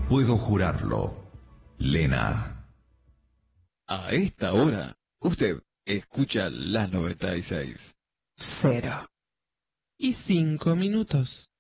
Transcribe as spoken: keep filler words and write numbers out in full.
Puedo jurarlo. Lena. A esta hora, usted escucha la noventa y seis. Cero. Y cinco minutos.